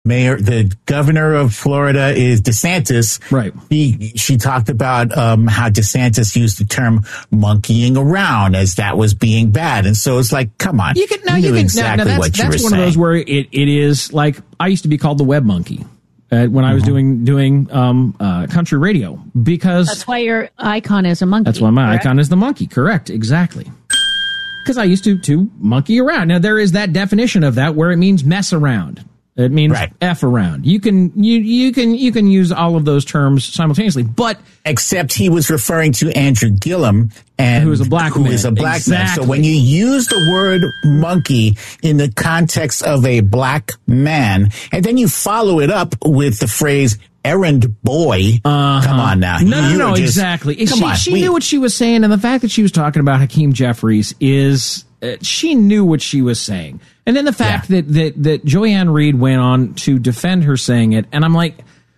the governor of Florida is DeSantis. Right. She talked about how DeSantis used the term monkeying around as that was being bad. And so it's like, come on. That's one of those where it is like, I used to be called the web monkey when I was doing country radio, because that's why your icon is a monkey. That's why my icon is the monkey. Correct. Exactly. Because I used to monkey around. Now there is that definition of that where it means mess around. It means F around. You can use all of those terms simultaneously, but except he was referring to Andrew Gillum, and who is a black man. So when you use the word monkey in the context of a black man, and then you follow it up with the phrase errand boy, come on now. No, exactly. She knew what she was saying, and the fact that she was talking about Hakeem Jeffries is she knew what she was saying. And then the fact that Joyanne Reed went on to defend her saying it, and I'm like,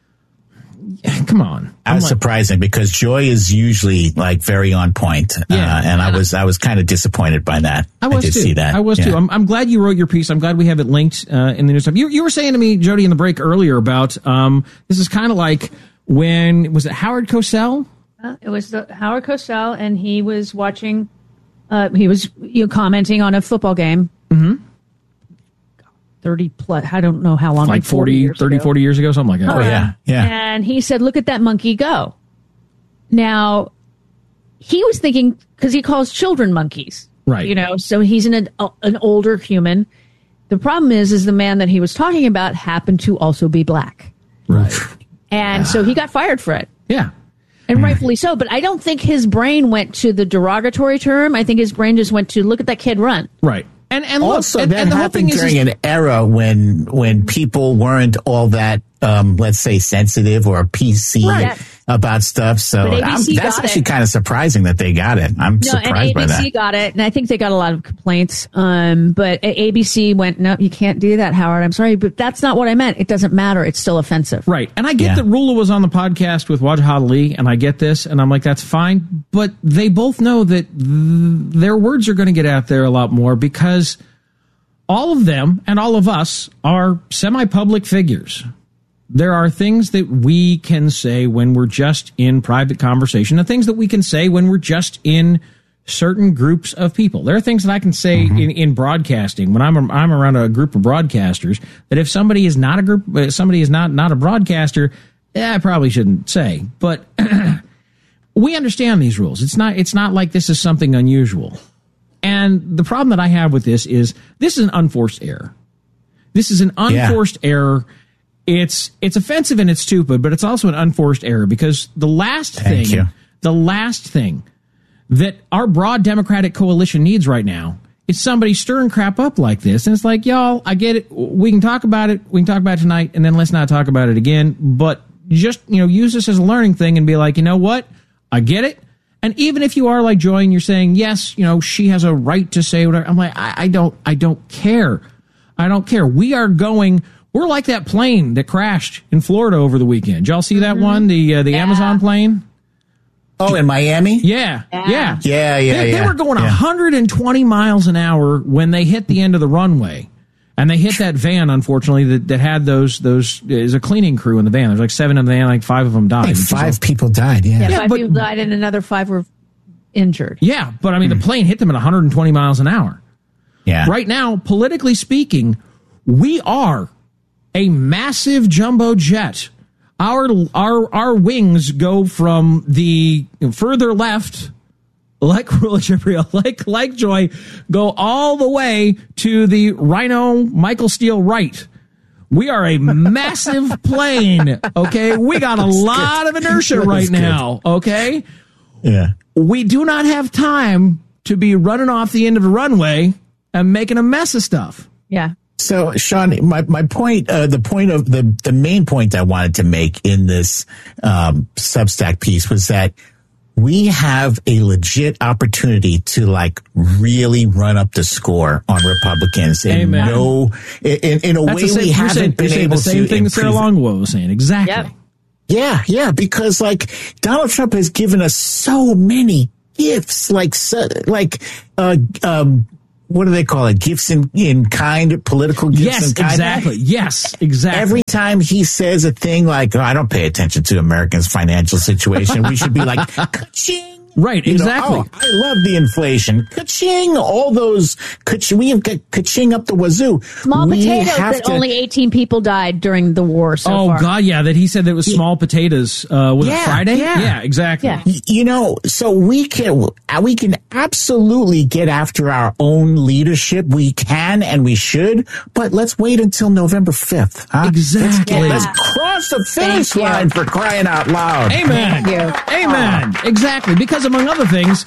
come on. That's surprising because Joy is usually like very on point. And I was kind of disappointed by that. I did see that. I was too. I'm glad you wrote your piece. I'm glad we have it linked in the news stuff. You were saying to me, Jody, in the break earlier about this is kind of like when, was it Howard Cosell? It was Howard Cosell, and he was watching, he was commenting on a football game. Mm-hmm. 30 plus, I don't know how long. Like 40 years ago, something like that. Oh, yeah. And he said, look at that monkey go. Now, he was thinking, because he calls children monkeys. Right. So he's an older human. The problem is the man that he was talking about happened to also be black. Right. And so he got fired for it. Yeah. And rightfully so. But I don't think his brain went to the derogatory term. I think his brain just went to, look at that kid run. Right. And also, look, that and the whole happened thing during an era when people weren't all that, let's say, sensitive or PC about stuff. So that's actually kind of surprising that they got it. I'm surprised by that. ABC got it, and I think they got a lot of complaints. But ABC went, no, you can't do that, Howard. I'm sorry, but that's not what I meant. It doesn't matter. It's still offensive. Right. And I get that Rula was on the podcast with Wajid Ali, and I get this, and I'm like, that's fine. But they both know that their words are going to get out there a lot more because all of them and all of us are semi-public figures. There are things that we can say when we're just in private conversation, and things that we can say when we're just in certain groups of people. There are things that I can say in broadcasting when I'm around a group of broadcasters that if somebody is not a broadcaster, I probably shouldn't say. But we understand these rules. It's not like this is something unusual. And the problem that I have with this is an unforced error. This is an unforced error. It's offensive and it's stupid, but it's also an unforced error because the last thing that our broad Democratic coalition needs right now is somebody stirring crap up like this. And it's like, y'all, I get it. We can talk about it. We can talk about it tonight, and then let's not talk about it again. But just, use this as a learning thing and be like, you know what? I get it. And even if you are like Joy and you're saying, yes, she has a right to say whatever, I'm like, I don't care. I don't care. We're like that plane that crashed in Florida over the weekend. Did y'all see that one? The Amazon plane? Oh, in Miami? Yeah. They were going 120 miles an hour when they hit the end of the runway. And they hit that van, unfortunately, that had those is a cleaning crew in the van. There's like 7 in the van, like 5 of them died. Like 5 people died, yeah. 5 people died and another 5 were injured. Yeah, but I mean, the plane hit them at 120 miles an hour. Yeah. Right now, politically speaking, we are a massive jumbo jet. Our wings go from the further left, like Rula Jibril, like Joy, go all the way to the Rhino Michael Steele right. We are a massive plane, okay? We got a lot of inertia right now, okay? Yeah. We do not have time to be running off the end of the runway and making a mess of stuff. Yeah. So, Sean, my point, the main point I wanted to make in this Substack piece was that we have a legit opportunity to really run up the score on Republicans. And in a way we haven't been able to. The same thing that Sarah Longwell was saying. Exactly. Yep. Yeah, because Donald Trump has given us so many gifts, what do they call it? Gifts in kind, political gifts in kind. Exactly. Yes, exactly. Every time he says a thing like, I don't pay attention to Americans' financial situation, we should be like, ka-ching. Right, exactly. I love the inflation. Ka-ching, all those, we have got ka-ching up the wazoo. Small potatoes that only 18 people died during the war so far. Oh, God, yeah, that he said that was small potatoes. Was it Friday? Yeah, exactly. Yeah. So we can absolutely get after our own leadership. We can and we should, but let's wait until November 5th. Huh? Exactly. Let's cross the finish line for crying out loud. Amen. Amen. Exactly. Because among other things,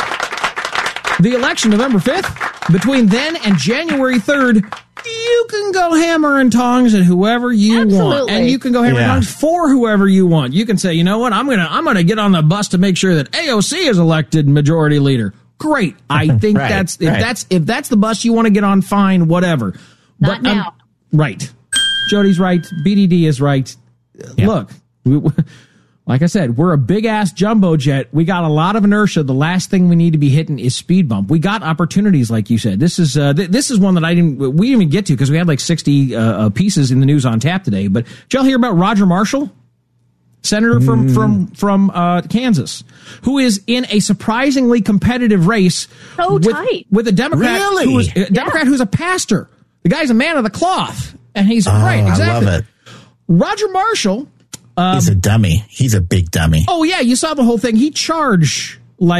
the election November 5th, between then and January 3rd, you can go hammer and tongs at whoever you want. And you can go hammer and tongs for whoever you want. You can say, you know what, I'm gonna get on the bus to make sure that AOC is elected majority leader. Great. I think if that's the bus you want to get on, fine, whatever. Not now. Right. Jody's right. BDD is right. Look, like I said, we're a big-ass jumbo jet. We got a lot of inertia. The last thing we need to be hitting is speed bump. We got opportunities, like you said. This is one that we didn't even get to because we had like 60 pieces in the news on tap today. But did y'all hear about Roger Marshall, senator from Kansas, who is in a surprisingly competitive race with a Democrat who's a pastor. The guy's a man of the cloth, and he's right. Exactly. I love it. Roger Marshall. He's a dummy. He's a big dummy. Oh, yeah. You saw the whole thing. He charged,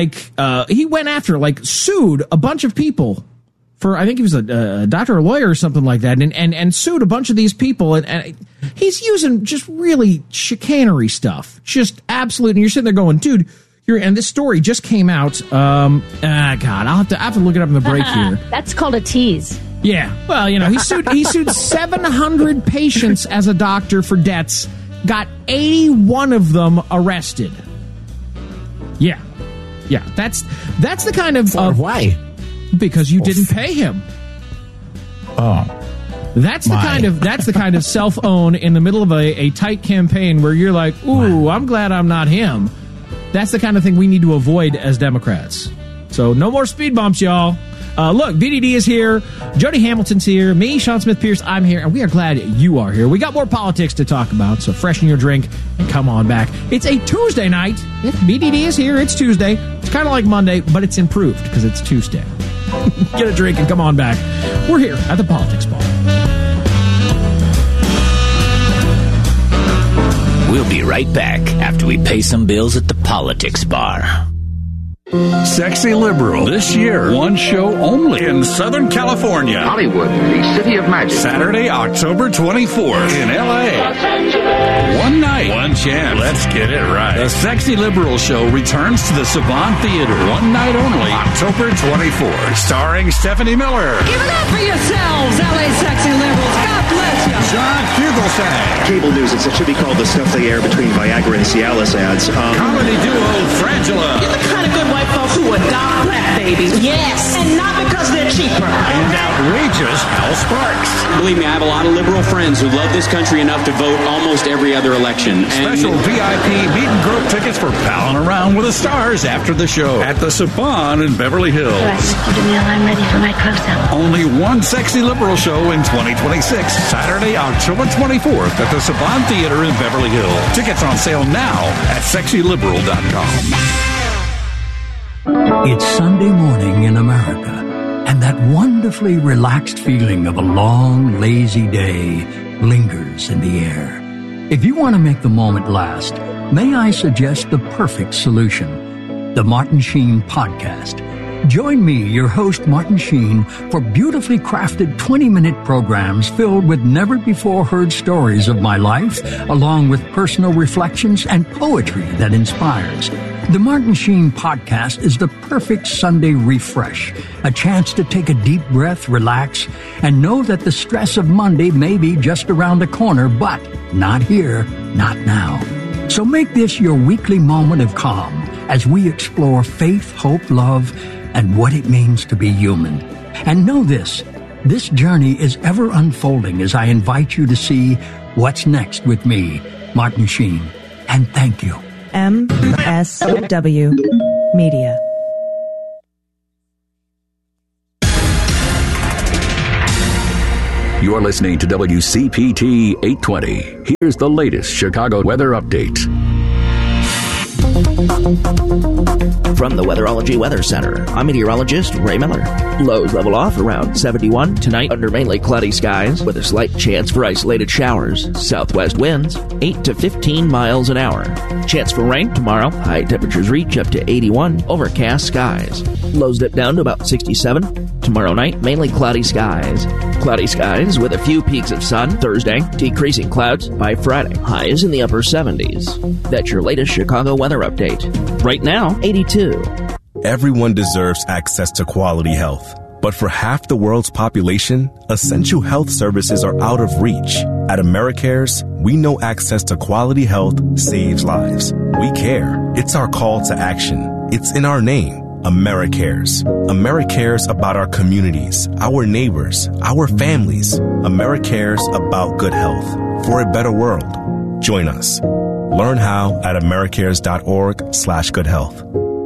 he went after, sued a bunch of people for, I think he was a doctor or a lawyer or something like that, and sued a bunch of these people. And he's using just really chicanery stuff. Just absolute. And you're sitting there going, dude, and this story just came out. God, I'll have to look it up in the break here. That's called a tease. Yeah. Well, he sued 700 patients as a doctor for debts. Got 81 of them arrested. Yeah. That's the kind of why? Because you didn't pay him. Oh, that's the kind of self-own in the middle of a tight campaign where you're like, ooh, I'm glad I'm not him. That's the kind of thing we need to avoid as Democrats. So no more speed bumps, y'all. Look, BDD is here. Jody Hamilton's here. Me, Sean Smith Pierce, I'm here. And we are glad you are here. We got more politics to talk about, so freshen your drink and come on back. It's a Tuesday night. BDD is here. It's Tuesday. It's kind of like Monday, but it's improved because it's Tuesday. Get a drink and come on back. We're here at the Politics Bar. We'll be right back after we pay some bills at the Politics Bar. Sexy Liberal. This year, one show only in Southern California. Hollywood, the city of magic. Saturday, October 24th in L.A. One night, one chance. Let's get it right. The Sexy Liberal show returns to the Savant Theater. One night only, October 24th. Starring Stephanie Miller. Give it up for yourselves, L.A. Sexy Liberals. God bless you. John Fugelsang. Cable news, it should be called the stuff they air between Viagra and Cialis ads. Comedy duo Frangela. You're the kind of good white folks who adopt black babies. Yes. And not because they're cheaper. And outrageous Al Sparks. Believe me, I have a lot of liberal friends who love this country enough to vote almost every other election. Special VIP meet and grope tickets for palling around with the stars after the show at the Saban in Beverly Hills. I'm ready for my close-up. Only one Sexy Liberal show in 2026. Saturday, October 24th at the Saban Theater in Beverly Hills. Tickets on sale now at sexyliberal.com. It's Sunday morning in America, and that wonderfully relaxed feeling of a long, lazy day lingers in the air. If you want to make the moment last, may I suggest the perfect solution, the Martin Sheen Podcast. Join me, your host, Martin Sheen, for beautifully crafted 20-minute programs filled with never-before-heard stories of my life, along with personal reflections and poetry that inspires. The Martin Sheen Podcast is the perfect Sunday refresh, a chance to take a deep breath, relax, and know that the stress of Monday may be just around the corner, but not here, not now. So make this your weekly moment of calm as we explore faith, hope, love, and what it means to be human. And know this journey is ever unfolding as I invite you to see what's next with me, Martin Sheen. And thank you. MSW Media. You're listening to WCPT 820. Here's the latest Chicago weather update. From the Weatherology Weather Center, I'm meteorologist Ray Miller. Lows level off around 71 tonight under mainly cloudy skies with a slight chance for isolated showers. Southwest winds 8 to 15 miles an hour. Chance for rain tomorrow. High temperatures reach up to 81. Overcast skies. Lows dip down to about 67. Tomorrow night, mainly cloudy skies. Cloudy skies with a few peaks of sun Thursday. Decreasing clouds by Friday. Highs in the upper 70s. That's your latest Chicago weather update. Right now, 82. Everyone deserves access to quality health. But for half the world's population, essential health services are out of reach. At AmeriCares, we know access to quality health saves lives. We care. It's our call to action. It's in our name. AmeriCares. AmeriCares about our communities, our neighbors, our families. AmeriCares about good health for a better world. Join us. Learn how at americares.org/goodhealth.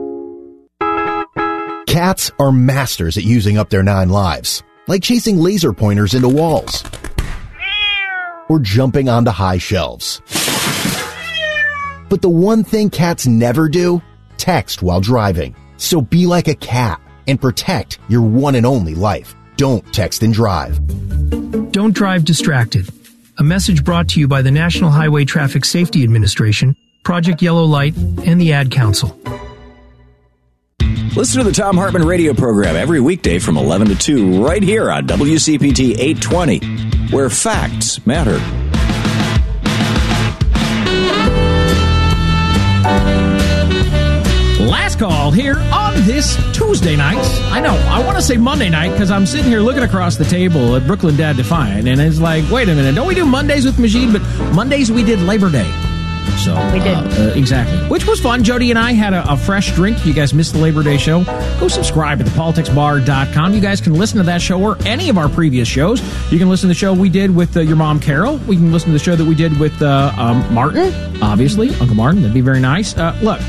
Cats are masters at using up their 9 lives, like chasing laser pointers into walls or jumping onto high shelves. But the one thing cats never do, text while driving. So be like a cat and protect your one and only life. Don't text and drive. Don't drive distracted. A message brought to you by the National Highway Traffic Safety Administration, Project Yellow Light, and the Ad Council. Listen to the Thom Hartmann radio program every weekday from 11 to 2 right here on WCPT 820, where facts matter. Last call here on this Tuesday night. I know, I want to say Monday night because I'm sitting here looking across the table at Brooklyn Dad Defiant, and it's like, wait a minute, don't we do Mondays with Majid? But Mondays we did Labor Day. So we did. Exactly. Which was fun. Jody and I had a fresh drink. You guys missed the Labor Day show. Go subscribe at thepoliticsbar.com. You guys can listen to that show or any of our previous shows. You can listen to the show we did with your mom, Carol. We can listen to the show that we did with Martin, obviously. Uncle Martin. That'd be very nice. Look.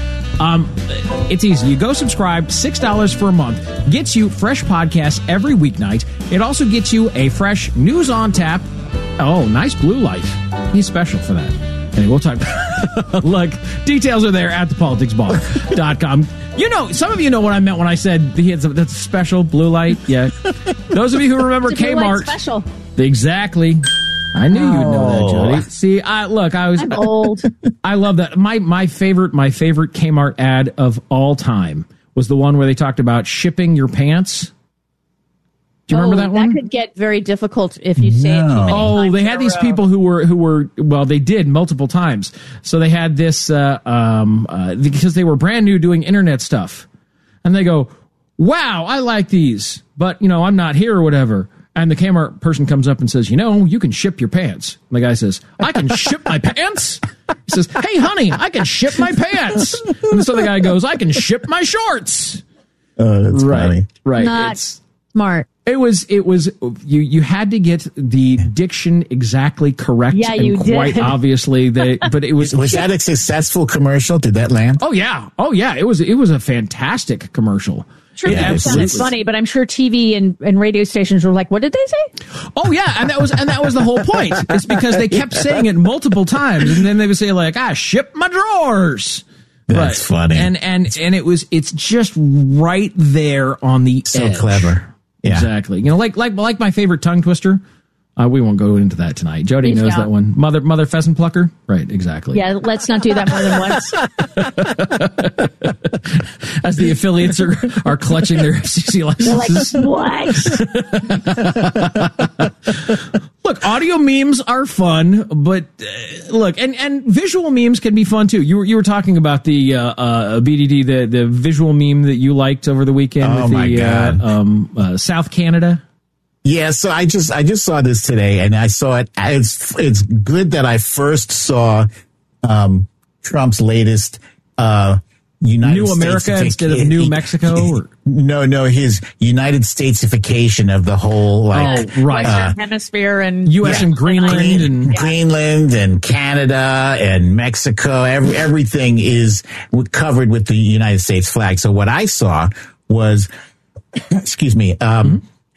It's easy. You go subscribe, $6 for a month. Gets you fresh podcasts every weeknight. It also gets you a fresh News on Tap. Oh, nice blue light. He's special for that. Anyway, we'll talk. Look, details are there at thepoliticsbar.com. You know, some of you know what I meant when I said he had that's special blue light. Yeah. Those of you who remember Kmart. Special. Exactly. I knew you'd know that, Jody. See, I'm old. I love that. My favorite Kmart ad of all time was the one where they talked about shipping your pants. Do you remember that one? That could get very difficult if you say it too many times. They had these people who were well, they did multiple times. So they had this because they were brand new doing internet stuff, and they go, "Wow, I like these, but I'm not here or whatever." And the Kmart person comes up and says, you can ship your pants. And the guy says, I can ship my pants? He says, hey, honey, I can ship my pants. And so the guy goes, I can ship my shorts. Oh, that's funny. Right. Not smart. It was you had to get the diction exactly correct. Yeah, and you quite did. Obviously, but it was that a successful commercial? Did that land? Oh yeah. It was a fantastic commercial. Sure, it's funny, but I'm sure TV and radio stations were like, "What did they say?" Oh yeah, and that was the whole point. It's because they kept saying it multiple times, and then they would say like, ship my drawers." That's funny, and it's just right there on the edge. Clever, yeah, exactly. Like my favorite tongue twister. We won't go into that tonight. Jody knows that one. Mother pheasant plucker. Right, exactly. Yeah, let's not do that more than once. As the affiliates are clutching their FCC licenses. They're like, what? Look, audio memes are fun, but look, and visual memes can be fun too. You were talking about the BDD, the visual meme that you liked over the weekend. Oh with my God. South Canada. Yeah, so I just saw this today, and I saw it. It's good that I first saw Trump's latest United New America instead of New Mexico. No, his United Statesification of the whole Western Hemisphere and U.S. and Greenland Greenland and Canada and Mexico. Everything is covered with the United States flag. So what I saw was, excuse me.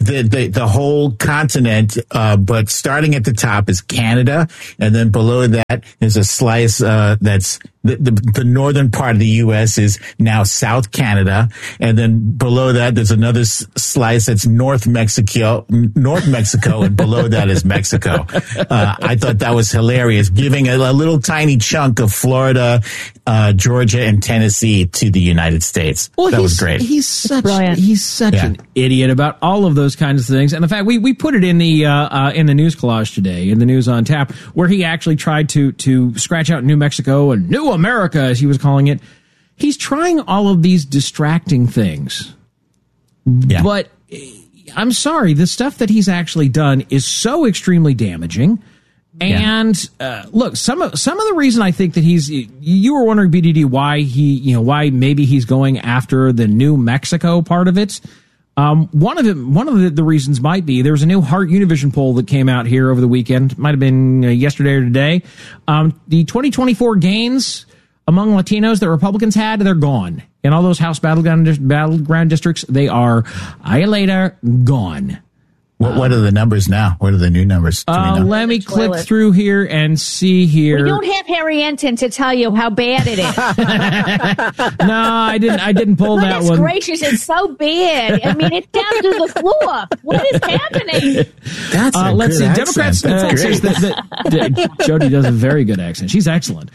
the whole continent, but starting at the top is Canada, and then below that is a slice that's the northern part of the U.S. is now South Canada, and then below that there's another slice that's North Mexico, and below that is Mexico. I thought that was hilarious, giving a little tiny chunk of Florida, Georgia, and Tennessee to the United States. Well, that was great. He's such an idiot about all of those kinds of things. And in fact, we put it in the news collage today, in the News on Tap, where he actually tried to scratch out New Mexico and New America, as he was calling it. He's trying all of these distracting things. Yeah. But I'm sorry, the stuff that he's actually done is so extremely damaging. And look, some of the reason I think that you were wondering, BDD, why maybe he's going after the New Mexico part of it. One of the reasons might be there's a new Heart Univision poll that came out here over the weekend. Might have been yesterday or today. The 2024 gains among Latinos that Republicans had, they're gone. In all those House battleground districts, they are later gone. What are the numbers now? What are the new numbers? Let me click through here and see here. We don't have Harry Enton to tell you how bad it is. No, I didn't pull that one. Goodness gracious, it's so bad. I mean, it's down to the floor. What is happening? That's a let's see. good Democrats. accent. Jody does a very good accent. She's excellent.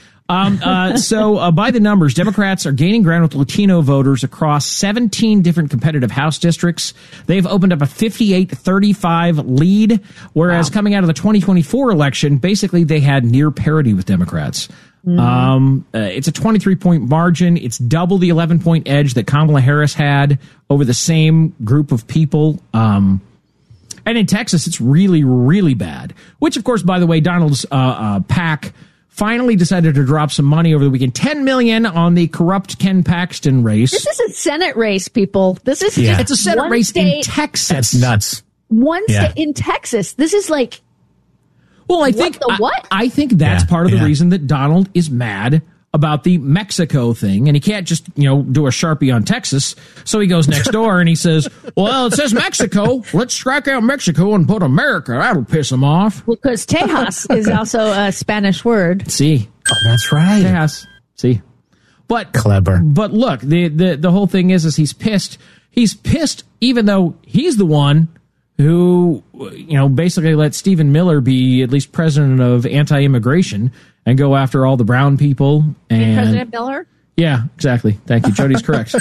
So by the numbers, Democrats are gaining ground with Latino voters across 17 different competitive House districts. They've opened up a 58-35 lead, whereas coming out of the 2024 election, basically they had near parity with Democrats. It's a 23-point margin. It's double the 11-point edge that Kamala Harris had over the same group of people. And in Texas, it's really, really bad, which, of course, by the way, Donald's PAC finally decided to drop some money over the weekend. $10 million on the corrupt Ken Paxton race. This is a Senate race, people. This is it's a Senate race in Texas. That's nuts. One state in Texas. This is like, well, I think I think that's part of the reason that Donald is mad about the Mexico thing, and he can't just, do a Sharpie on Texas. So he goes next door and he says, well, it says Mexico. Let's strike out Mexico and put America. That'll piss him off. Well, because Tejas is also a Spanish word. See. Oh, that's right. Tejas. See. But clever. But look, the whole thing is he's pissed. He's pissed even though he's the one who, basically let Stephen Miller be at least president of anti-immigration and go after all the brown people. And President Miller? Yeah, exactly. Thank you. Jody's correct.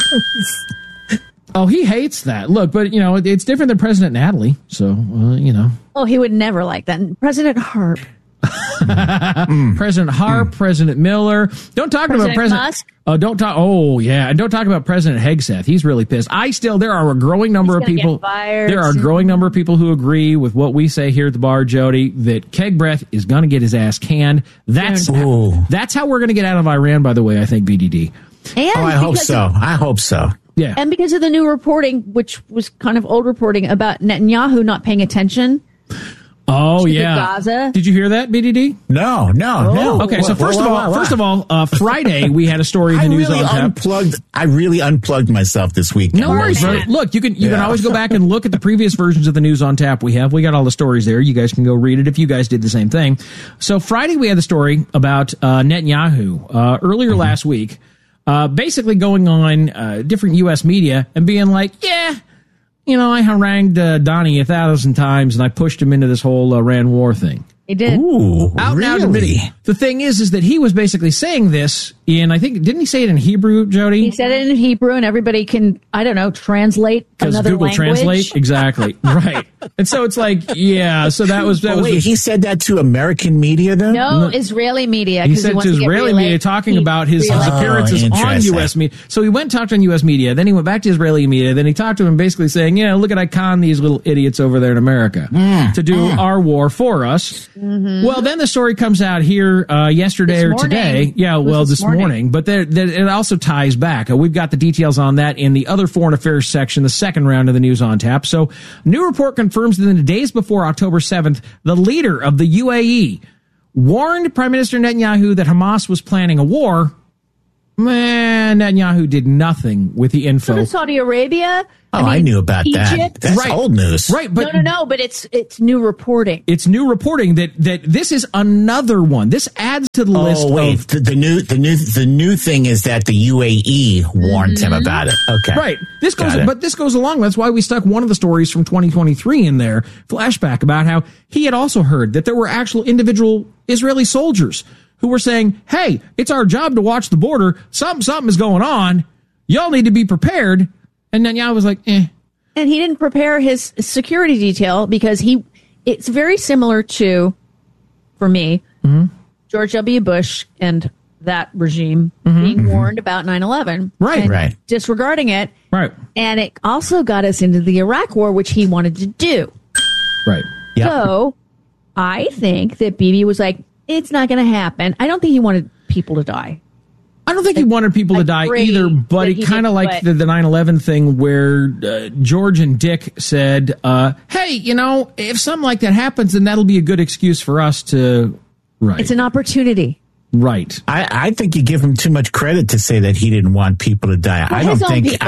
Oh, he hates that. Look, but, it's different than President Natalie. So, Oh, he would never like that. President Harp. President Harp, President Miller. Don't talk about President Musk. Don't talk. Oh, yeah, and don't talk about President Hegseth. He's really pissed. There are a growing number of people. There are a growing number of people who agree with what we say here at the bar, Jody, that Keg Breath is going to get his ass canned. That's how we're going to get out of Iran. By the way, I think BDD. And I hope so. I hope so. Yeah, and because of the new reporting, which was kind of old reporting about Netanyahu not paying attention. Oh, yeah. Gaza. Did you hear that, BDD? No. Okay, so first of all, Friday we had a story in the News on Tap. I really unplugged myself this week. No worries, bro. Look, you can always go back and look at the previous versions of the News on Tap we have. We got all the stories there. You guys can go read it if you guys did the same thing. So Friday we had the story about Netanyahu earlier last week, basically going on different U.S. media and being like, I harangued Donnie 1,000 times and I pushed him into this whole Iran war thing. He did. Ooh, out now admitting. The thing is that he was basically saying this in, I think, didn't he say it in Hebrew, Jody? He said it in Hebrew, and everybody can, translate another Google language. Translate, exactly, right. And so it's like, so that was. Wait, he said that to American media, though? No, Israeli media. He said to Israeli media, talking about his appearances on U.S. media. So he went and talked on U.S. media, then he went back to Israeli media, then he talked to him basically saying, look at I con these little idiots over there in America to do our war for us. Mm-hmm. Well, then the story comes out here yesterday or today. Yeah, well, this morning. But it also ties back. We've got the details on that in the other foreign affairs section, the second round of the News on Tap. So, new report confirms that in the days before October 7th, the leader of the UAE warned Prime Minister Netanyahu that Hamas was planning a war, Man, Netanyahu did nothing with the info. So Saudi Arabia. Oh, I knew about Egypt. that. That's old news. Right, but No, but it's new reporting. It's new reporting that this is another one. This adds to the list. Oh wait, the new thing is that the UAE warned him about it. Okay, right. This goes along. That's why we stuck one of the stories from 2023 in there, flashback about how he had also heard that there were actual individual Israeli soldiers who were saying, "Hey, it's our job to watch the border. Something is going on. Y'all need to be prepared." And Netanyahu was like, "eh." And he didn't prepare his security detail because it's very similar to, for me, George W. Bush and that regime being warned about 9/11. Right. Disregarding it. Right. And it also got us into the Iraq war, which he wanted to do. Right. Yep. So I think that Bibi was like, it's not going to happen. I don't think he wanted people to die. I don't think he wanted people to die either, but he kind of like the 9/11 thing where George and Dick said, hey, if something like that happens, then that'll be a good excuse for us to... Right. It's an opportunity. Right. I think you give him too much credit to say that he didn't want people to die. I don't think...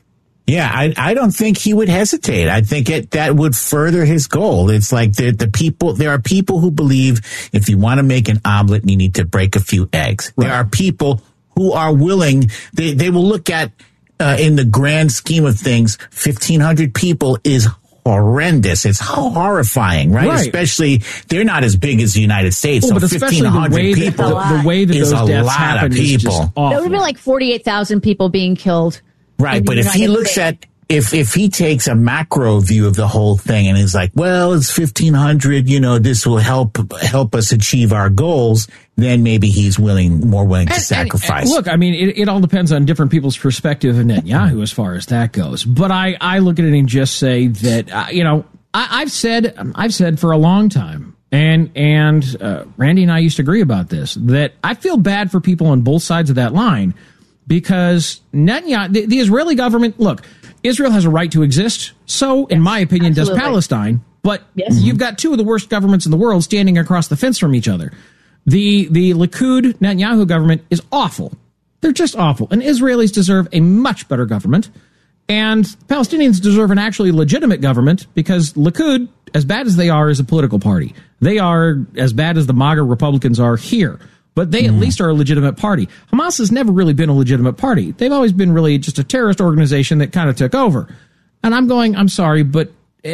I don't think he would hesitate. I think that would further his goal. It's like there are people who believe if you want to make an omelet, you need to break a few eggs. Right. There are people who are willing, they will look at, in the grand scheme of things, 1,500 people is horrendous. It's horrifying, right? Especially, they're not as big as the United States. So 1,500 people the way that is those a deaths lot happen of people. Is just awful. That would have been like 48,000 people being killed. Right, but if he looks at, if he takes a macro view of the whole thing and is like, well, it's 1,500, this will help us achieve our goals, then maybe he's more willing to sacrifice. And look, I mean, it all depends on different people's perspective of Netanyahu as far as that goes. But I look at it and just say that, I've said for a long time, and Randy and I used to agree about this, that I feel bad for people on both sides of that line because Netanyahu, the Israeli government, look, Israel has a right to exist. So, in my opinion, does Palestine. But you've got two of the worst governments in the world standing across the fence from each other. The Likud Netanyahu government is awful. They're just awful. And Israelis deserve a much better government. And Palestinians deserve an actually legitimate government because Likud, as bad as they are, is a political party. They are as bad as the MAGA Republicans are here. But they at least are a legitimate party. Hamas has never really been a legitimate party. They've always been really just a terrorist organization that kind of took over. And I'm sorry, but,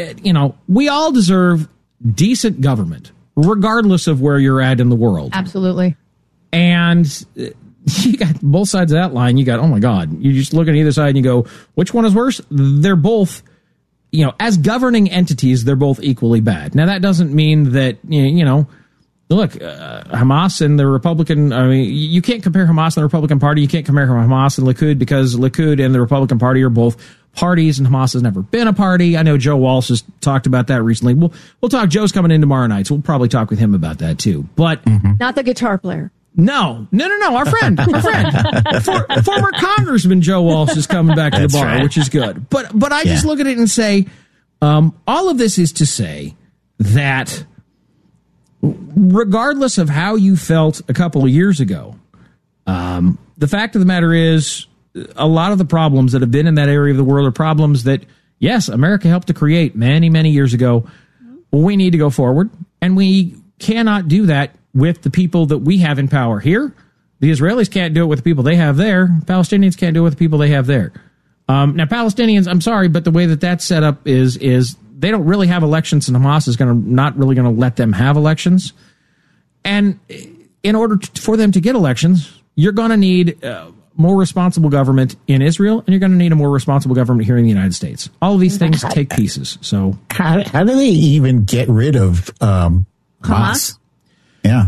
we all deserve decent government, regardless of where you're at in the world. Absolutely. And you got both sides of that line. You got, oh my God, you just look at either side and you go, which one is worse? They're both, as governing entities, they're both equally bad. Now, that doesn't mean that, look, Hamas and the Republican, you can't compare Hamas and the Republican Party. You can't compare Hamas and Likud because Likud and the Republican Party are both parties and Hamas has never been a party. I know Joe Walsh has talked about that recently. We'll talk. Joe's coming in tomorrow night, so we'll probably talk with him about that too. But not the guitar player. No. Our friend. Former Congressman Joe Walsh is coming back to the bar, which is good. But I just look at it and say, all of this is to say that regardless of how you felt a couple of years ago, the fact of the matter is a lot of the problems that have been in that area of the world are problems that, yes, America helped to create many, many years ago. We need to go forward, and we cannot do that with the people that we have in power here. The Israelis can't do it with the people they have there. Palestinians can't do it with the people they have there. Now, Palestinians, I'm sorry, but the way that that's set up is they don't really have elections, and Hamas is not really going to let them have elections. And in order for them to get elections, you're going to need more responsible government in Israel, and you're going to need a more responsible government here in the United States. All of these things take pieces. So how do they even get rid of Hamas? Yeah,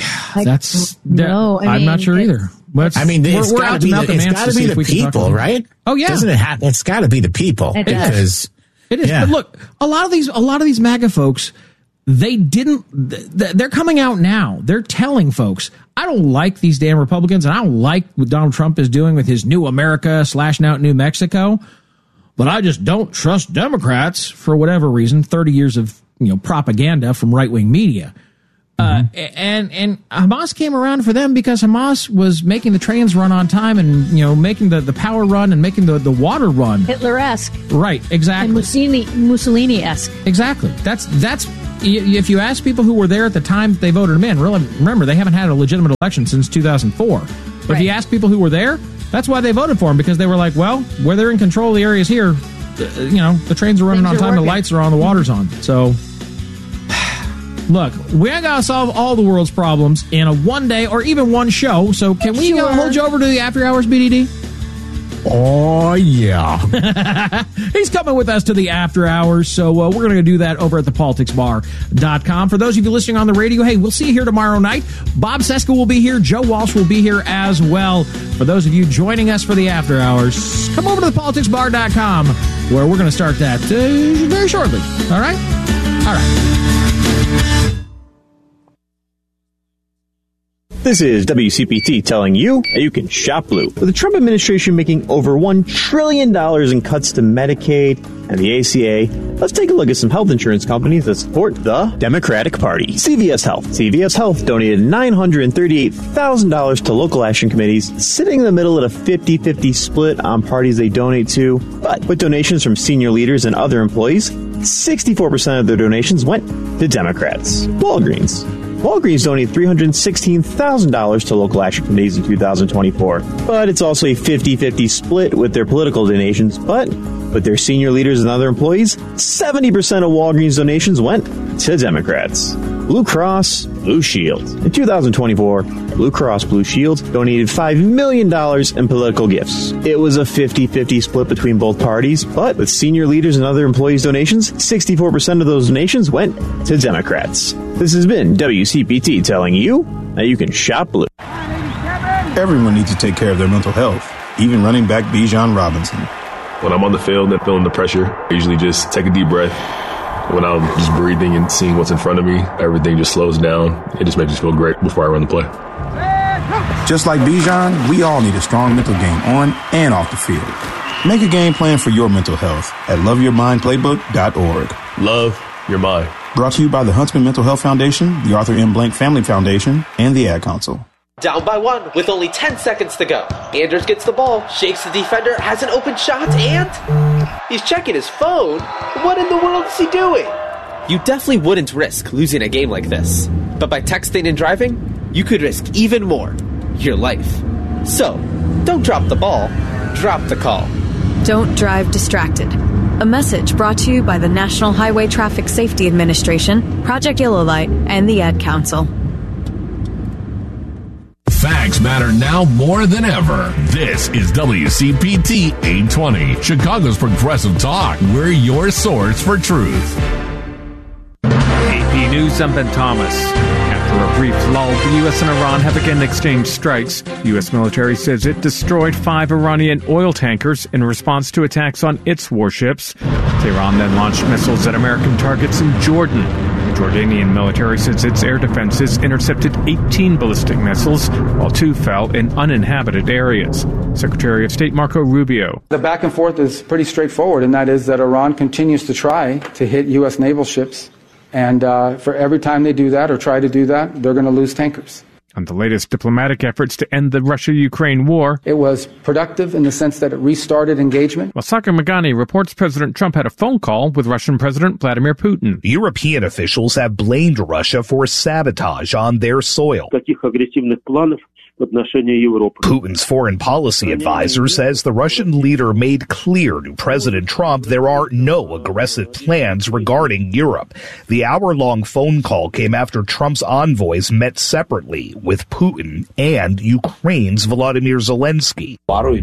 I'm not sure either. It's got to be the people, right? Oh yeah, doesn't it have? It's got to be the people because it is. Yeah. But look, a lot of these MAGA folks, they're coming out now. They're telling folks, I don't like these damn Republicans, and I don't like what Donald Trump is doing with his New America slashing out New Mexico, but I just don't trust Democrats for whatever reason. 30 years of propaganda from right-wing media. And Hamas came around for them because Hamas was making the trains run on time and, making the power run and making the water run. Hitler-esque. Right, exactly. And Mussolini-esque. Exactly. That's if you ask people who were there at the time they voted him in, really, remember, they haven't had a legitimate election since 2004. But if you ask people who were there, that's why they voted for him, because they were like, well, where they're in control of the areas here, the trains are running on time, the lights are on, the water's on. So, look, we ain't got to solve all the world's problems in a one day or even one show. So can we hold you over to the After Hours, BDD? Oh, yeah. He's coming with us to the After Hours, so we're going to do that over at thepoliticsbar.com. For those of you listening on the radio, hey, we'll see you here tomorrow night. Bob Seska will be here. Joe Walsh will be here as well. For those of you joining us for the After Hours, come over to thepoliticsbar.com, where we're going to start that very shortly. All right? All right. This is WCPT telling you that you can shop blue. With the Trump administration making over $1 trillion in cuts to Medicaid and the ACA, let's take a look at some health insurance companies that support the Democratic Party. CVS Health. CVS Health donated $938,000 to local action committees, sitting in the middle at a 50-50 split on parties they donate to. But with donations from senior leaders and other employees, 64% of their donations went to Democrats. Walgreens donated $316,000 to local action committees in 2024. But it's also a 50-50 split with their political donations. But with their senior leaders and other employees, 70% of Walgreens donations went to Democrats. Blue Cross Blue Shield. In 2024, Blue Cross Blue Shield donated $5 million in political gifts. It was a 50-50 split between both parties, but with senior leaders and other employees' donations, 64% of those donations went to Democrats. This has been WCPT telling you that you can shop blue. Everyone needs to take care of their mental health, even running back Bijan Robinson. When I'm on the field and feeling the pressure, I usually just take a deep breath. When I'm just breathing and seeing what's in front of me, everything just slows down. It just makes me feel great before I run the play. Just like Bijan, we all need a strong mental game on and off the field. Make a game plan for your mental health at loveyourmindplaybook.org. Love your mind. Brought to you by the Huntsman Mental Health Foundation, the Arthur M. Blank Family Foundation, and the Ad Council. Down by one with only 10 seconds to go. Anders gets the ball, shakes the defender, has an open shot, and he's checking his phone. What in the world is he doing? You definitely wouldn't risk losing a game like this. But by texting and driving, you could risk even more. Your life. So, don't drop the ball, drop the call. Don't drive distracted. A message brought to you by the National Highway Traffic Safety Administration, Project Yellow Light, and the Ad Council. Facts matter now more than ever. This is WCPT 820, Chicago's progressive talk. We're your source for truth. AP News, I'm Ben Thomas. After a brief lull, the U.S. and Iran have again exchanged strikes. The U.S. military says it destroyed 5 Iranian oil tankers in response to attacks on its warships. Tehran then launched missiles at American targets in Jordan. The Jordanian military says its air defenses intercepted 18 ballistic missiles, while 2 fell in uninhabited areas. Secretary of State Marco Rubio. The back and forth is pretty straightforward, and that is that Iran continues to try to hit U.S. naval ships. And for every time they do that or try to do that, they're going to lose tankers. On the latest diplomatic efforts to end the Russia-Ukraine war, it was productive in the sense that it restarted engagement. While Sagar Meghani reports President Trump had a phone call with Russian President Vladimir Putin. European officials have blamed Russia for sabotage on their soil. Putin's foreign policy advisor says the Russian leader made clear to President Trump there are no aggressive plans regarding Europe. The hour-long phone call came after Trump's envoys met separately with Putin and Ukraine's Volodymyr Zelensky,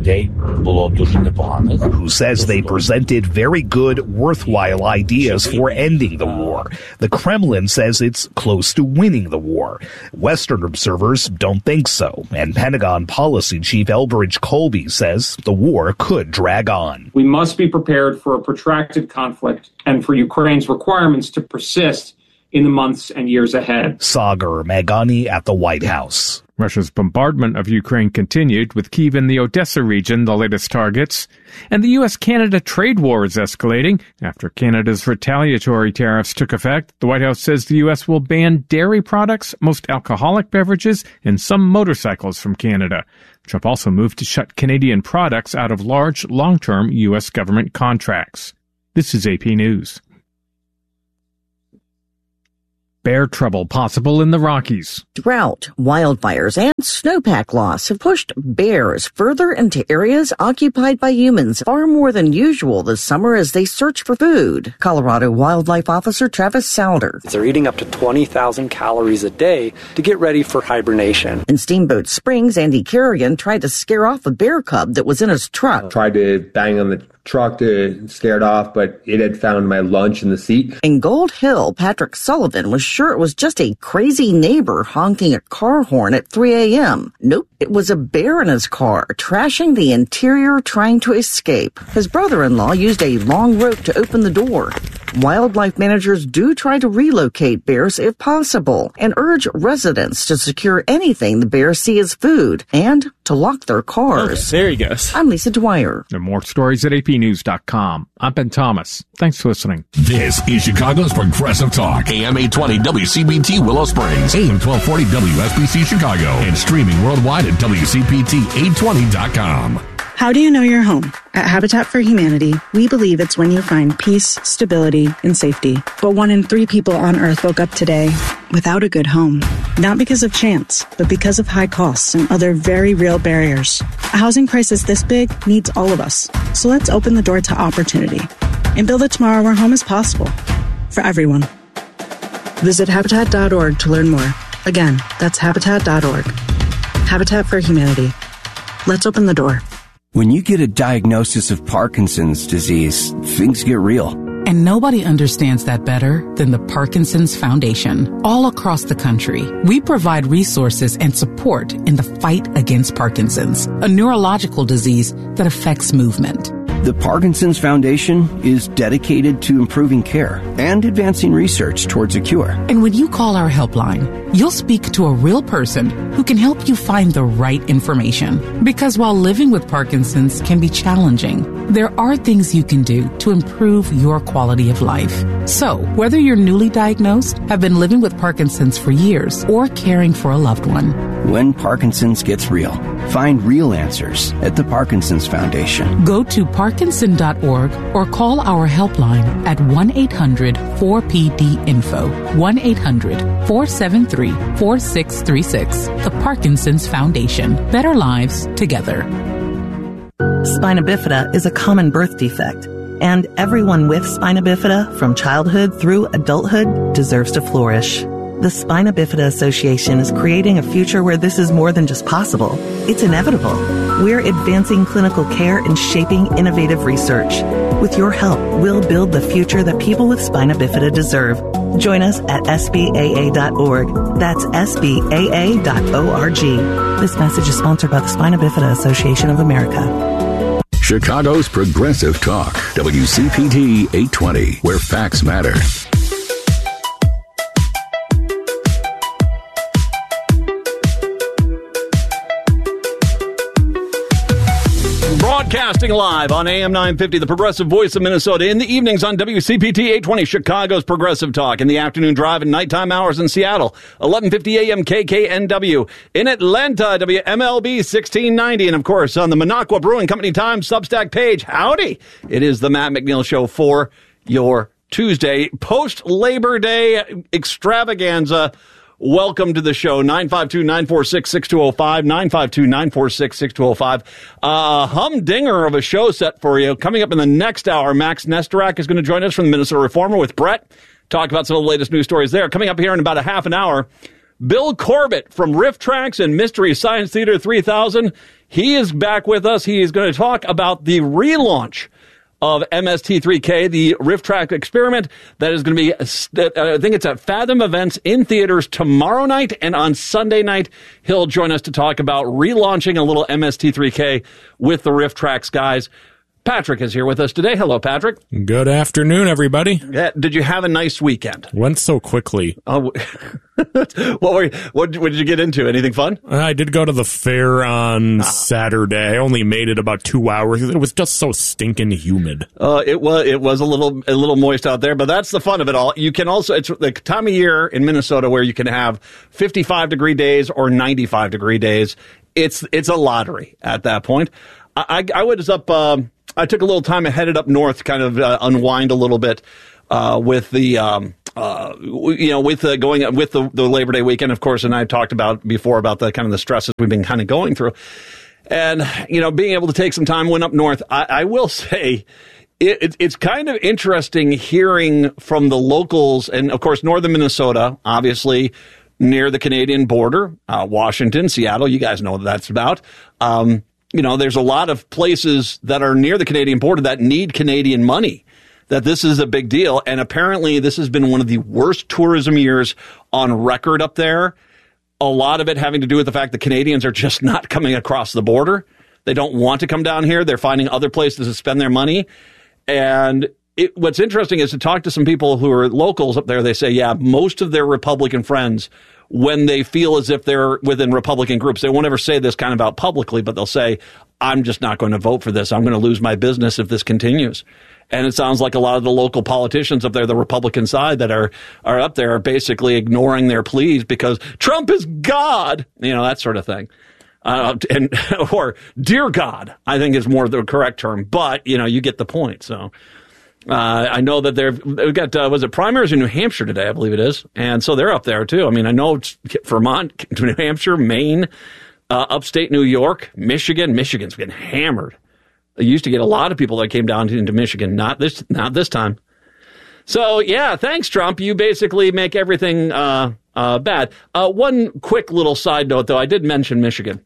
who says they presented very good, worthwhile ideas for ending the war. The Kremlin says it's close to winning the war. Western observers don't think so. And Pentagon Policy Chief Elbridge Colby says the war could drag on. We must be prepared for a protracted conflict and for Ukraine's requirements to persist in the months and years ahead. Sagar Meghani at the White House. Russia's bombardment of Ukraine continued, with Kyiv and the Odessa region the latest targets. And the U.S.-Canada trade war is escalating. After Canada's retaliatory tariffs took effect, the White House says the U.S. will ban dairy products, most alcoholic beverages, and some motorcycles from Canada. Trump also moved to shut Canadian products out of large, long-term U.S. government contracts. This is AP News. Bear trouble possible in the Rockies. Drought, wildfires, and snowpack loss have pushed bears further into areas occupied by humans far more than usual this summer as they search for food. Colorado Wildlife Officer Travis Souder. They're eating up to 20,000 calories a day to get ready for hibernation. In Steamboat Springs, Andy Kerrigan tried to scare off a bear cub that was in his truck. Tried to bang on the truck to scare it off, but it had found my lunch in the seat. In Gold Hill, Patrick Sullivan was sure it was just a crazy neighbor honking a car horn at 3 a.m. Nope, it was a bear in his car, trashing the interior trying to escape. His brother-in-law used a long rope to open the door. Wildlife managers do try to relocate bears if possible and urge residents to secure anything the bears see as food and to lock their cars. Okay, there he goes. I'm Lisa Dwyer. There are more stories at apnews.com. I'm Ben Thomas. Thanks for listening. This is Chicago's Progressive Talk. AM 820 WCBT Willow Springs. AM 1240 WSBC Chicago. And streaming worldwide at WCPT820.com. How do you know you're home? At Habitat for Humanity, we believe it's when you find peace, stability, and safety. But 1 in 3 people on Earth woke up today without a good home. Not because of chance, but because of high costs and other very real barriers. A housing crisis this big needs all of us. So let's open the door to opportunity and build a tomorrow where home is possible for everyone. Visit Habitat.org to learn more. Again, that's Habitat.org. Habitat for Humanity. Let's open the door. When you get a diagnosis of Parkinson's disease, things get real. And nobody understands that better than the Parkinson's Foundation. All across the country, we provide resources and support in the fight against Parkinson's, a neurological disease that affects movement. The Parkinson's Foundation is dedicated to improving care and advancing research towards a cure. And when you call our helpline, you'll speak to a real person who can help you find the right information. Because while living with Parkinson's can be challenging, there are things you can do to improve your quality of life. So, whether you're newly diagnosed, have been living with Parkinson's for years, or caring for a loved one, when Parkinson's gets real, find real answers at the Parkinson's Foundation. Go to Parkinson.org or call our helpline at 1-800-4PD-INFO, 1-800-473-4636. The Parkinson's Foundation. Better lives together. Spina bifida is a common birth defect, and everyone with spina bifida from childhood through adulthood deserves to flourish. The Spina Bifida Association is creating a future where this is more than just possible. It's inevitable. We're advancing clinical care and shaping innovative research. With your help, we'll build the future that people with spina bifida deserve. Join us at SBAA.org. That's SBAA.org. This message is sponsored by the Spina Bifida Association of America. Chicago's Progressive Talk, WCPT 820, where facts matter. Broadcasting live on AM 950, the Progressive Voice of Minnesota. In the evenings on WCPT 820, Chicago's Progressive Talk. In the afternoon drive and nighttime hours in Seattle, 1150 AM KKNW. In Atlanta, WMLB 1690. And, of course, on the Minocqua Brewing Company Times Substack page, howdy. It is the Matt McNeil Show for your Tuesday post-Labor Day extravaganza. Welcome to the show, 952-946-6205, 952-946-6205. Humdinger of a show set for you. Coming up in the next hour, Max Nestorak is going to join us from the Minnesota Reformer with Brett. Talk about some of the latest news stories there. Coming up here in about a half an hour, Bill Corbett from Riff Tracks and Mystery Science Theater 3000. He is back with us. He is going to talk about the relaunch of MST3K, the Riff Track experiment that is going to be, I think it's at Fathom Events in theaters tomorrow night, and on Sunday night, he'll join us to talk about relaunching a little MST3K with the Riff Tracks guys. Patrick is here with us today. Hello, Patrick. Good afternoon, everybody. Did you have a nice weekend? Went so quickly. Oh, what did you get into? Anything fun? I did go to the fair on Saturday. I only made it about 2 hours. It was just so stinking humid. It was a little moist out there, but that's the fun of it all. You can also, it's the time of year in Minnesota where you can have 55-degree days or 95-degree days. It's a lottery at that point. I was up. I took a little time and headed up north to kind of unwind a little bit with the the Labor Day weekend, of course. And I talked about before about the kind of the stresses we've been kind of going through, and being able to take some time. Went up north. I will say it's kind of interesting hearing from the locals, and of course, northern Minnesota, obviously near the Canadian border, Washington, Seattle. You guys know what that's about. There's a lot of places that are near the Canadian border that need Canadian money, that this is a big deal. And apparently this has been one of the worst tourism years on record up there. A lot of it having to do with the fact that Canadians are just not coming across the border. They don't want to come down here. They're finding other places to spend their money. And what's interesting is to talk to some people who are locals up there. They say, yeah, most of their Republican friends, when they feel as if they're within Republican groups, they won't ever say this kind of out publicly, but they'll say, I'm just not going to vote for this. I'm going to lose my business if this continues. And it sounds like a lot of the local politicians up there, the Republican side that are up there, are basically ignoring their pleas because Trump is God, that sort of thing. Or dear God, I think is more the correct term. But, you get the point. So I know that they've got, was it primaries in New Hampshire today? I believe it is. And so they're up there too. I mean, I know it's Vermont, New Hampshire, Maine, upstate New York, Michigan. Michigan's been hammered. They used to get a lot of people that came down into Michigan. Not this time. So yeah, thanks, Trump. You basically make everything, bad. One quick little side note though. I did mention Michigan.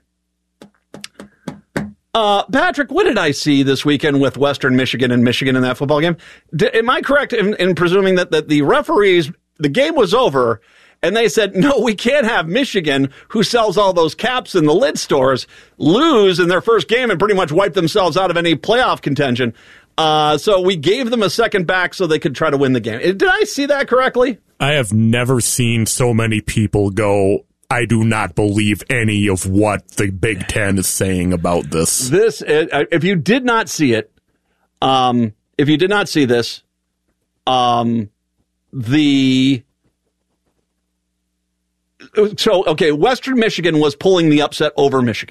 Patrick, what did I see this weekend with Western Michigan and Michigan in that football game? Am I correct in presuming that the referees, the game was over, and they said, no, we can't have Michigan, who sells all those caps in the lid stores, lose in their first game and pretty much wipe themselves out of any playoff contention. So we gave them a second back so they could try to win the game. Did I see that correctly? I have never seen so many people go, I do not believe any of what the Big Ten is saying about this. If you did not see it, Western Michigan was pulling the upset over Michigan.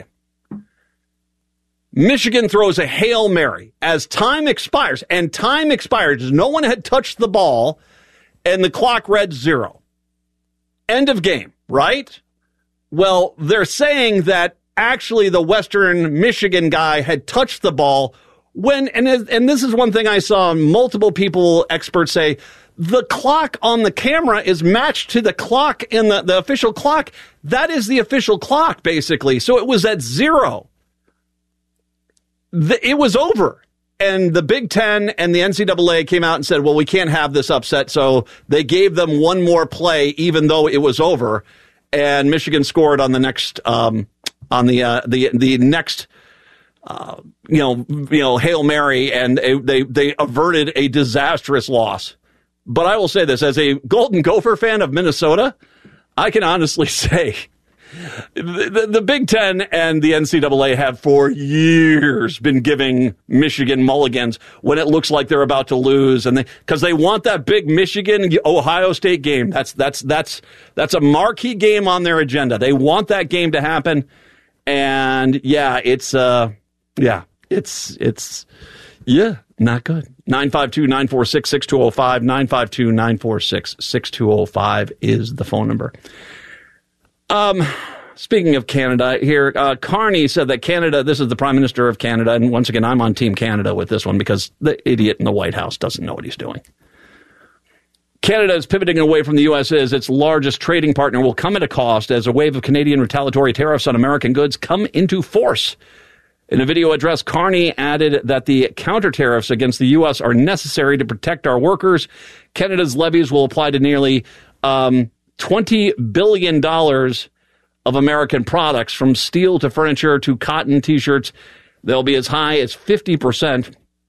Michigan throws a Hail Mary as time expires, and time expires. No one had touched the ball, and the clock read 0. End of game, right? Well, they're saying that actually the Western Michigan guy had touched the ball and this is one thing I saw multiple experts say, the clock on the camera is matched to the clock in the official clock. That is the official clock, basically. So it was at 0. It was over. And the Big Ten and the NCAA came out and said, well, we can't have this upset. So they gave them one more play, even though it was over. And Michigan scored on the next, the next, Hail Mary, and they averted a disastrous loss. But I will say this, as a Golden Gopher fan of Minnesota, I can honestly say the Big Ten and the NCAA have for years been giving Michigan mulligans when it looks like they're about to lose, and because they want that big Michigan-Ohio State game. That's a marquee game on their agenda. They want that game to happen, and it's not good. 952-946-6205, 952-946-6205 is the phone number. Speaking of Canada here, Carney said that Canada, this is the Prime Minister of Canada, and once again, I'm on Team Canada with this one because the idiot in the White House doesn't know what he's doing. Canada is pivoting away from the U.S. as its largest trading partner will come at a cost as a wave of Canadian retaliatory tariffs on American goods come into force. In a video address, Carney added that the counter tariffs against the U.S. are necessary to protect our workers. Canada's levies will apply to nearly $20 billion of American products, from steel to furniture to cotton, T-shirts. They'll be as high as 50%.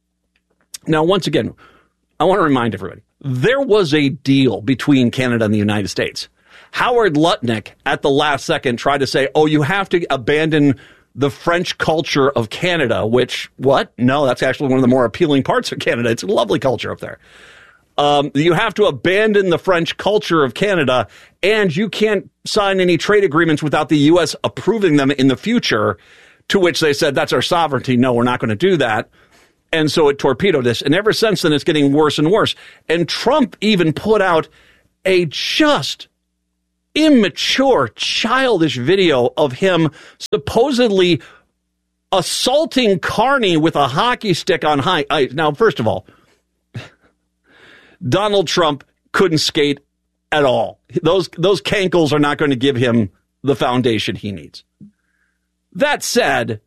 Now, once again, I want to remind everybody, there was a deal between Canada and the United States. Howard Lutnick, at the last second, tried to say, you have to abandon the French culture of Canada, which, what? No, that's actually one of the more appealing parts of Canada. It's a lovely culture up there. You have to abandon the French culture of Canada, and you can't sign any trade agreements without the U.S. approving them in the future, to which they said, that's our sovereignty. No, we're not going to do that. And so it torpedoed this. And ever since then, it's getting worse and worse. And Trump even put out a just immature, childish video of him supposedly assaulting Carney with a hockey stick on high ice. Now, first of all, Donald Trump couldn't skate at all. Those cankles are not going to give him the foundation he needs. That said,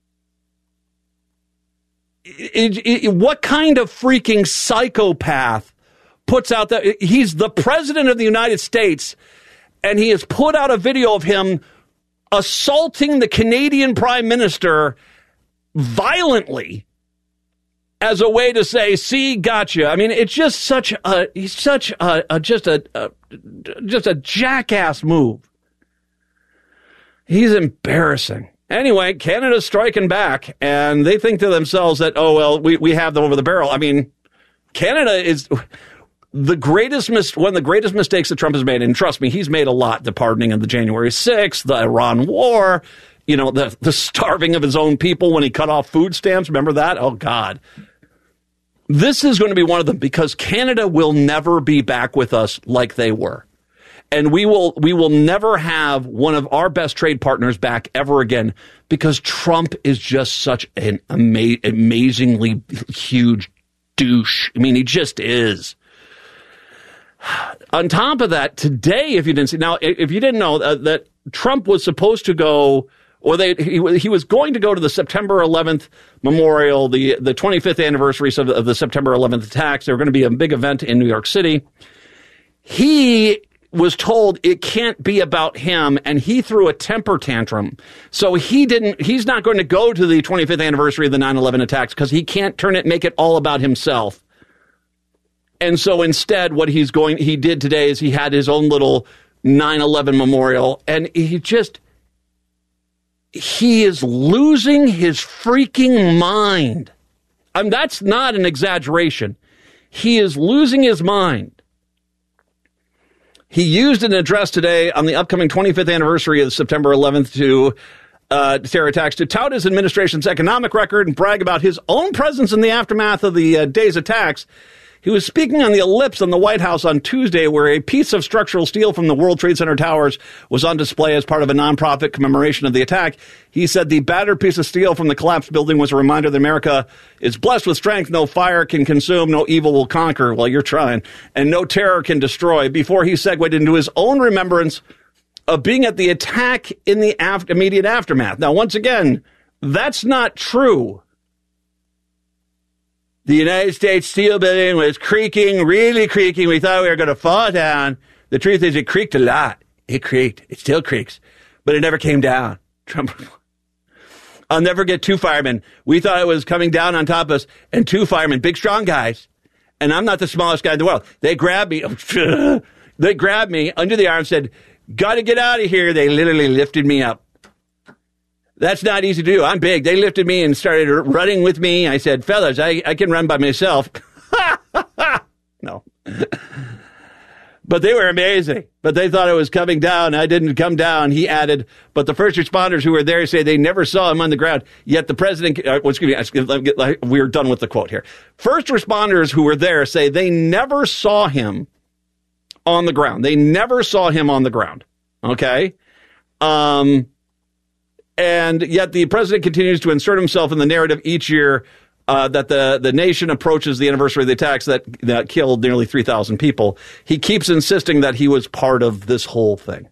what kind of freaking psychopath puts out that? He's the president of the United States, and he has put out a video of him assaulting the Canadian Prime Minister violently as a way to say, see, gotcha. I mean, it's just he's such a jackass move. He's embarrassing. Anyway, Canada's striking back, and they think to themselves that, we have them over the barrel. I mean, Canada is one of the greatest mistakes that Trump has made, and trust me, he's made a lot. The pardoning of the January 6th, the Iran war, the starving of his own people when he cut off food stamps. Remember that? Oh, God. This is going to be one of them, because Canada will never be back with us like they were. And we will never have one of our best trade partners back ever again, because Trump is just such an amazingly huge douche. I mean, he just is. On top of that, today, if you didn't know that Trump was supposed to go, or he was going to go to the September 11th memorial, the 25th anniversary of the September 11th attacks. There were going to be a big event in New York City. He was told it can't be about him, and he threw a temper tantrum. So he's not going to go to the 25th anniversary of the 9/11 attacks because he can't make it all about himself. And so instead, what he did today is he had his own little 9/11 memorial, and he is losing his freaking mind. That's not an exaggeration. He is losing his mind. He used an address today on the upcoming 25th anniversary of September 11th terror attacks to tout his administration's economic record and brag about his own presence in the aftermath of the day's attacks. He was speaking on the Ellipse on the White House on Tuesday, where a piece of structural steel from the World Trade Center towers was on display as part of a nonprofit commemoration of the attack. He said the battered piece of steel from the collapsed building was a reminder that America is blessed with strength no fire can consume, no evil will conquer, well, you're trying, and no terror can destroy, before he segued into his own remembrance of being at the attack in the immediate aftermath. Now, once again, that's not true. The United States Steel Building was creaking, really creaking. We thought we were going to fall down. The truth is it creaked a lot. It creaked. It still creaks. But it never came down. Trump. I'll never get two firemen. We thought it was coming down on top of us, and two firemen, big, strong guys. And I'm not the smallest guy in the world. They grabbed me. They grabbed me under the arm and said, got to get out of here. They literally lifted me up. That's not easy to do. I'm big. They lifted me and started running with me. I said, fellas, I can run by myself. No. But they were amazing. But they thought it was coming down. I didn't come down, he added. But the first responders who were there say they never saw him on the ground. Yet the president, we're done with the quote here. First responders who were there say they never saw him on the ground. They never saw him on the ground. Okay? And yet the president continues to insert himself in the narrative each year that the nation approaches the anniversary of the attacks that killed nearly 3,000 people. He keeps insisting that he was part of this whole thing.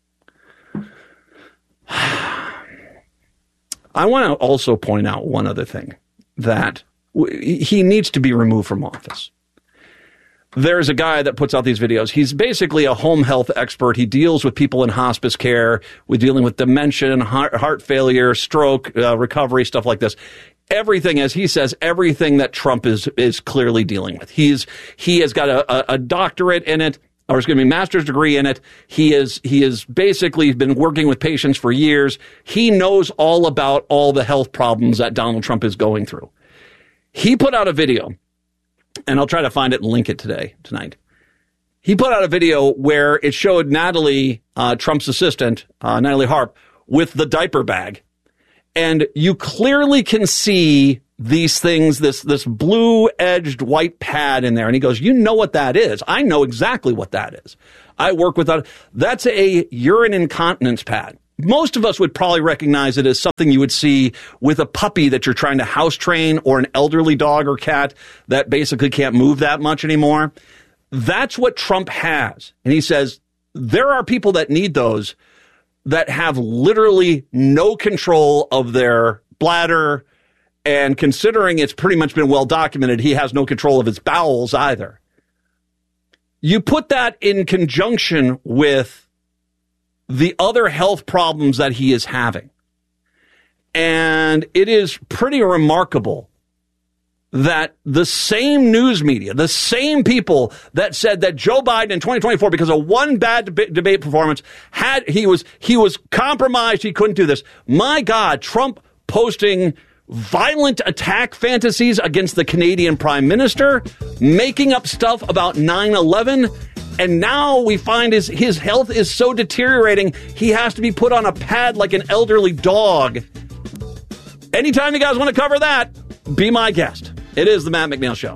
I want to also point out one other thing, that he needs to be removed from office. There's a guy that puts out these videos. He's basically a home health expert. He deals with people in hospice care, with dealing with dementia, heart failure, stroke, recovery, stuff like this. everything, as he says, everything that Trump is clearly dealing with. He has got a doctorate in it, or excuse me, master's degree in it. He has basically been working with patients for years. He knows all about all the health problems that Donald Trump is going through. He put out a video, and I'll try to find it and link it tonight. He put out a video where it showed Natalie, Trump's assistant, Natalie Harp, with the diaper bag. And you clearly can see these things, this blue-edged white pad in there. And he goes, you know what that is. I know exactly what that is. I work with that. That's a urine incontinence pad. Most of us would probably recognize it as something you would see with a puppy that you're trying to house train, or an elderly dog or cat that basically can't move that much anymore. That's what Trump has. And he says there are people that need those that have literally no control of their bladder. And considering it's pretty much been well documented, he has no control of his bowels either. You put that in conjunction with the other health problems that he is having. And it is pretty remarkable that the same news media, the same people that said that Joe Biden in 2024, because of one bad debate performance, he was compromised, he couldn't do this. My God, Trump posting violent attack fantasies against the Canadian Prime Minister, making up stuff about 9/11, and now we find his health is so deteriorating, he has to be put on a pad like an elderly dog. Anytime you guys want to cover that, be my guest. It is the Matt McNeil Show.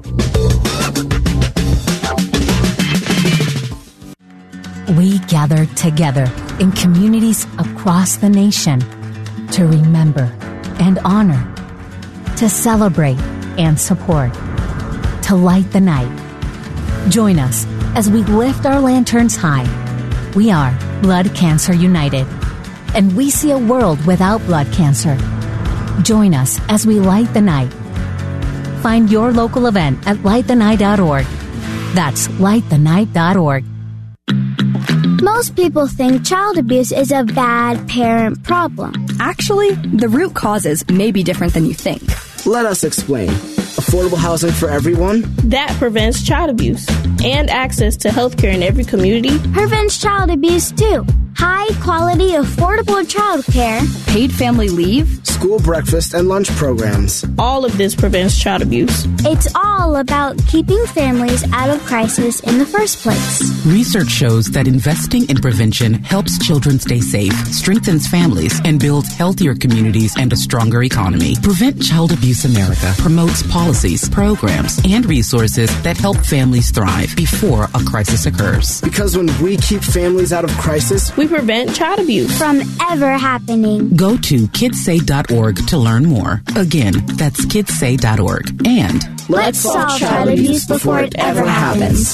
We gather together in communities across the nation to remember and honor, to celebrate and support, to light the night. Join us as we lift our lanterns high. We are Blood Cancer United, and we see a world without blood cancer. Join us as we light the night. Find your local event at lightthenight.org. That's lightthenight.org. Most people think child abuse is a bad parent problem. Actually, the root causes may be different than you think. Let us explain. Affordable housing for everyone? That prevents child abuse. And access to healthcare in every community prevents child abuse too. High quality, affordable childcare. Paid family leave. School breakfast and lunch programs. All of this prevents child abuse. It's all about keeping families out of crisis in the first place. Research shows that investing in prevention helps children stay safe, strengthens families, and builds healthier communities and a stronger economy. Prevent Child Abuse America promotes policies, programs, and resources that help families thrive before a crisis occurs. Because when we keep families out of crisis, we prevent child abuse from ever happening. Go to kidssay.org to learn more. Again, that's kidssay.org. And let's solve child abuse before it ever happens.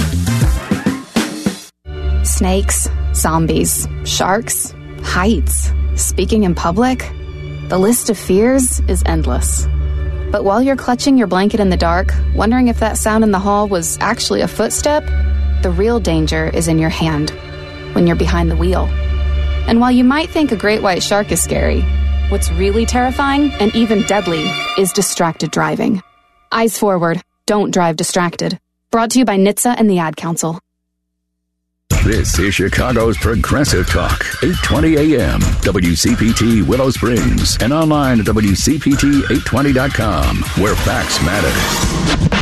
Snakes, zombies, sharks, heights, speaking in public. The list of fears is endless. But while you're clutching your blanket in the dark, wondering if that sound in the hall was actually a footstep, the real danger is in your hand, when you're behind the wheel. And while you might think a great white shark is scary, what's really terrifying and even deadly is distracted driving. Eyes forward. Don't drive distracted. Brought to you by NHTSA and the Ad Council. This is Chicago's Progressive Talk, 820 AM, WCPT Willow Springs, and online at WCPT820.com, where facts matter.